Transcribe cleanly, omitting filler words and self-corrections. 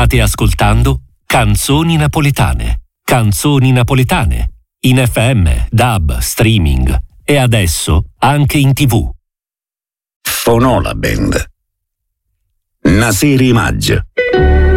State ascoltando Canzoni Napoletane. Canzoni Napoletane. In FM, DAB, streaming e adesso anche in TV. Fonola Band. Nasiri Maggia.